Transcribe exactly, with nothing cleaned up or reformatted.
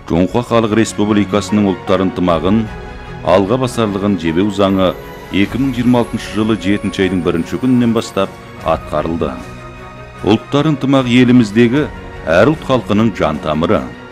Жоңқа Халық Республикасының ұлттар ынтымағын алға басарлығын жебеу заңы екі мың жиырма алтыншы жылы жетінші айдың бірінші күнінен бастап атқарылды. Ұлттар ынтымағы еліміздегі әр ұлт халқының жан тамыры.